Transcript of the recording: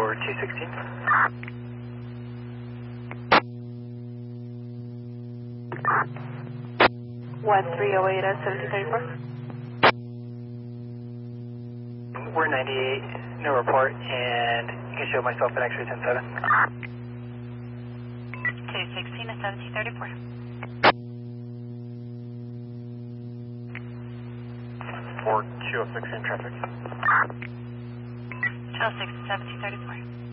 for 216. What 308 at 1734? We're 98, no report, and you can show myself an X-ray 10-7. 216 at 1734. 4206 in traffic. 206 at 1734.